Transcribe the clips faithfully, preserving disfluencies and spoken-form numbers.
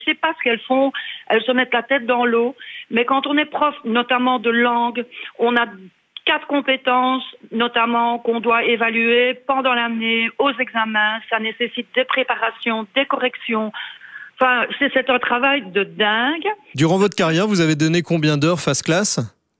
sais pas ce qu'elles font, elles se mettent la tête dans l'eau, mais quand on est prof, notamment de langue, on a quatre compétences, notamment qu'on doit évaluer pendant l'année, aux examens, ça nécessite des préparations, des corrections, enfin, c'est, c'est un travail de dingue. Durant votre carrière, vous avez donné combien d'heures face classe?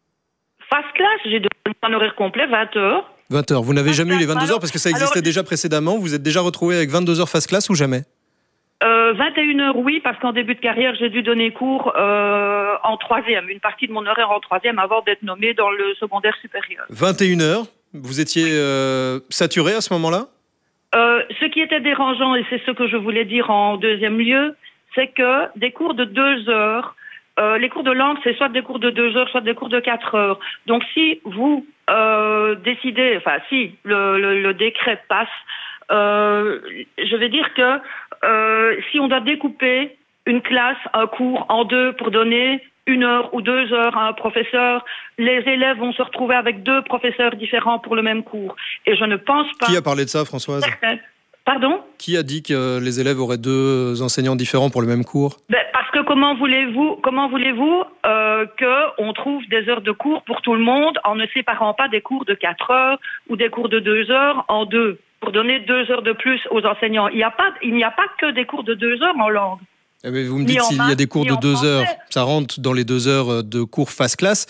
Face classe, j'ai donné un horaire complet, vingt heures. vingt heures, vous n'avez jamais eu les vingt-deux heures parce que ça existait alors, déjà précédemment, vous êtes déjà retrouvé avec vingt-deux heures face classe ou jamais? Euh, vingt et une heures, oui, parce qu'en début de carrière, j'ai dû donner cours euh, en troisième, une partie de mon horaire en troisième avant d'être nommé dans le secondaire supérieur. vingt et une heures, vous étiez euh, saturé à ce moment-là? euh, Ce qui était dérangeant, et c'est ce que je voulais dire en deuxième lieu, c'est que des cours de deux heures, euh, les cours de langue, c'est soit des cours de deux heures, soit des cours de quatre heures. Donc si vous euh, décidez, enfin si le, le, le décret passe, euh, je vais dire que Euh, si on doit découper une classe, un cours en deux pour donner une heure ou deux heures à un professeur, les élèves vont se retrouver avec deux professeurs différents pour le même cours. Et je ne pense pas... Qui a parlé de ça, Françoise? Pardon? Qui a dit que les élèves auraient deux enseignants différents pour le même cours? Ben, parce que comment voulez-vous, comment voulez-vous euh, qu'on trouve des heures de cours pour tout le monde en ne séparant pas des cours de quatre heures ou des cours de deux heures en deux, pour donner deux heures de plus aux enseignants? Il n'y a pas, il n'y a pas que des cours de deux heures en langue. Eh bien, vous me dites s'il y a des cours de deux heures, ça rentre dans les deux heures de cours face classe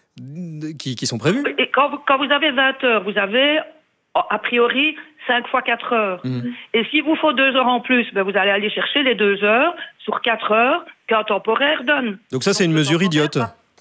qui, qui sont prévus? Et quand vous, quand vous avez vingt heures, vous avez a priori cinq fois quatre heures. Mmh. Et s'il vous faut deux heures en plus, ben vous allez aller chercher les deux heures sur quatre heures qu'un temporaire donne. Donc ça, c'est une mesure idiote.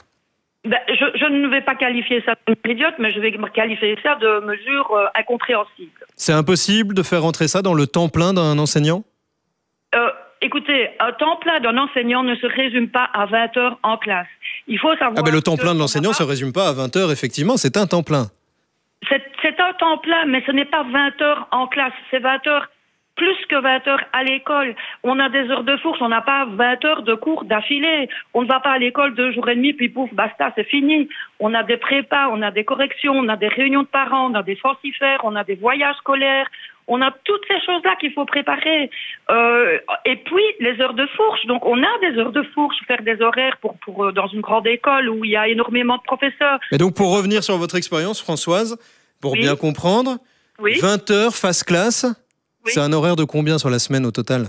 Ben, je, je ne vais pas qualifier ça de mesure idiote, mais je vais qualifier ça de mesure euh, incompréhensible. C'est impossible de faire rentrer ça dans le temps plein d'un enseignant? euh, Écoutez, un temps plein d'un enseignant ne se résume pas à vingt heures en classe. Il faut savoir... Ah ben le temps plein de l'enseignant ne se résume pas à vingt heures, effectivement, c'est un temps plein. C'est, c'est un temps plein, mais ce n'est pas vingt heures en classe, c'est vingt heures, plus que vingt heures à l'école. On a des heures de fourche, on n'a pas vingt heures de cours d'affilée. On ne va pas à l'école deux jours et demi, puis pouf, basta, c'est fini. On a des prépas, on a des corrections, on a des réunions de parents, on a des forcifères, on a des voyages scolaires. On a toutes ces choses-là qu'il faut préparer. Euh, et puis, les heures de fourche. Donc, on a des heures de fourche, faire des horaires pour, pour, euh, dans une grande école où il y a énormément de professeurs. Et donc, pour revenir sur votre expérience, Françoise, pour oui. bien comprendre, oui. vingt heures face classe, oui. c'est un horaire de combien sur la semaine au total?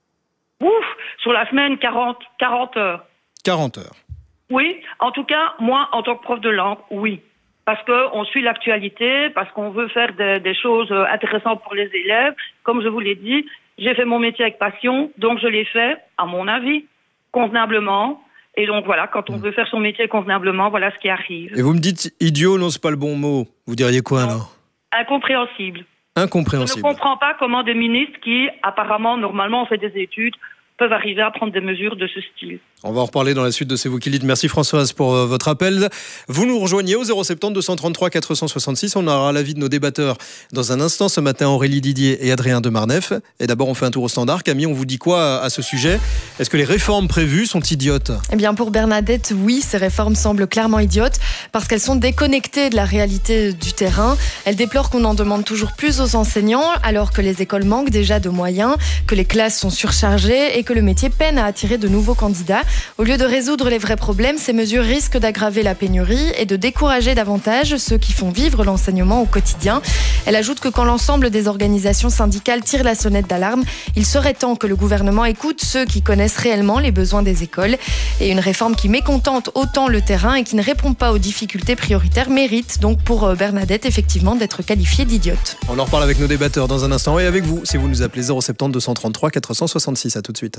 Ouf, sur la semaine, quarante, quarante heures. quarante heures. Oui, en tout cas, moi, en tant que prof de langue, oui. Parce qu'on suit l'actualité, parce qu'on veut faire des, des choses intéressantes pour les élèves. Comme je vous l'ai dit, j'ai fait mon métier avec passion, donc je l'ai fait, à mon avis, convenablement. Et donc voilà, quand on mmh. veut faire son métier convenablement, voilà ce qui arrive. Et vous me dites idiot, non, c'est pas le bon mot. Vous diriez quoi non. alors? Incompréhensible. Incompréhensible. Je ne comprends pas comment des ministres qui, apparemment, normalement, ont fait des études, peuvent arriver à prendre des mesures de ce style. On va en reparler dans la suite de C'est vous qui le dites. Merci Françoise pour euh, votre appel. Vous nous rejoignez au zéro sept deux deux trente-trois quatre cent soixante-six. On aura l'avis de nos débatteurs dans un instant. Ce matin, Aurélie Didier et Adrien de Marneffe. Et d'abord, on fait un tour au standard. Camille, on vous dit quoi à ce sujet? Est-ce que les réformes prévues sont idiotes? Eh bien, pour Bernadette, oui, ces réformes semblent clairement idiotes parce qu'elles sont déconnectées de la réalité du terrain. Elle déplore qu'on en demande toujours plus aux enseignants alors que les écoles manquent déjà de moyens, que les classes sont surchargées et que le métier peine à attirer de nouveaux candidats. Au lieu de résoudre les vrais problèmes, ces mesures risquent d'aggraver la pénurie et de décourager davantage ceux qui font vivre l'enseignement au quotidien. Elle ajoute que quand l'ensemble des organisations syndicales tirent la sonnette d'alarme, il serait temps que le gouvernement écoute ceux qui connaissent réellement les besoins des écoles. Et une réforme qui mécontente autant le terrain et qui ne répond pas aux difficultés prioritaires mérite donc pour Bernadette effectivement d'être qualifiée d'idiote. On en reparle avec nos débatteurs dans un instant et avec vous si vous nous appelez zéro sept deux deux trente-trois quatre cent soixante-six. À tout de suite.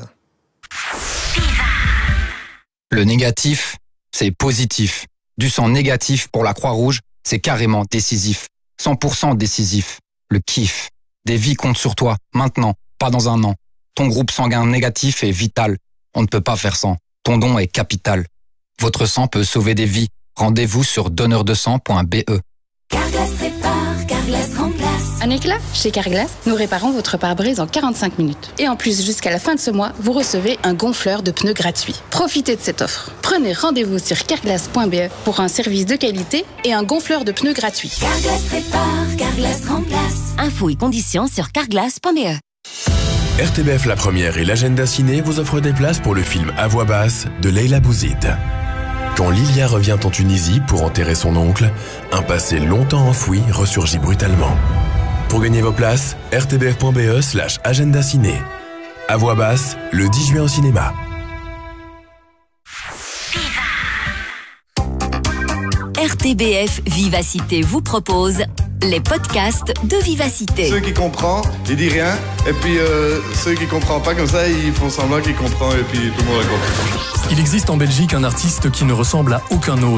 Le négatif, c'est positif. Du sang négatif pour la Croix-Rouge, c'est carrément décisif. cent pour cent décisif. Le kiff. Des vies comptent sur toi, maintenant, pas dans un an. Ton groupe sanguin négatif est vital. On ne peut pas faire sans. Ton don est capital. Votre sang peut sauver des vies. Rendez-vous sur donneur de sang point b e. Carglass répare, Carglass remplace. Un éclat? Chez Carglass, nous réparons votre pare-brise en quarante-cinq minutes. Et en plus, jusqu'à la fin de ce mois, vous recevez un gonfleur de pneus gratuit. Profitez de cette offre. Prenez rendez-vous sur carglass point b e pour un service de qualité et un gonfleur de pneus gratuit. Carglass répare, Carglass remplace. Infos et conditions sur carglass point b e. R T B F La Première et l'Agenda Ciné vous offrent des places pour le film À voix basse de Leila Bouzid. Quand Lilia revient en Tunisie pour enterrer son oncle, un passé longtemps enfoui ressurgit brutalement. Pour gagner vos places, r t b f point b e slash agenda ciné. À voix basse, le dix juin au cinéma. R T B F Vivacité vous propose les podcasts de Vivacité. Ceux qui comprennent, ils disent rien. Et puis euh, ceux qui ne comprennent pas comme ça, ils font semblant qu'ils comprennent et puis tout le monde a compris. Il existe en Belgique un artiste qui ne ressemble à aucun autre.